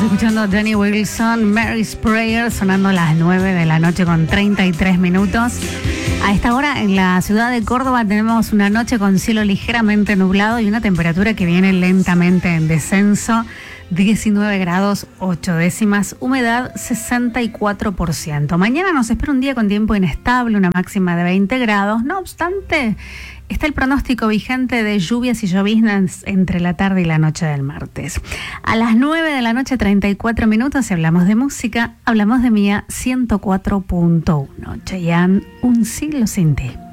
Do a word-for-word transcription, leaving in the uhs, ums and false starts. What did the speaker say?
escuchando a Danny Wilson, Mary's Prayer, sonando a las nueve de la noche con treinta y tres minutos. A esta hora en la ciudad de Córdoba tenemos una noche con cielo ligeramente nublado y una temperatura que viene lentamente en descenso. diecinueve grados ocho décimas, humedad sesenta y cuatro por ciento. Mañana nos espera un día con tiempo inestable, una máxima de veinte grados. No obstante, está el pronóstico vigente de lluvias y lloviznas entre la tarde y la noche del martes. A las nueve de la noche, treinta y cuatro minutos, si hablamos de música, hablamos de Mía ciento cuatro punto uno. Chayanne, Un siglo sin ti.